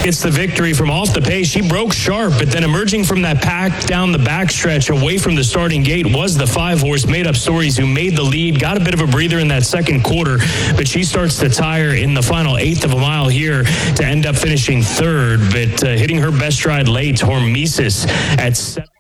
gets the victory from off the pace. She broke sharp, but then emerging from that pack down the backstretch away from the starting gate was the 5-horse Made Up Stories, who made the lead, got a bit of a breather in that second quarter, but she starts to tire in the final eighth of a mile here to end up finishing third, but hitting her best stride late, Hormesis at 7.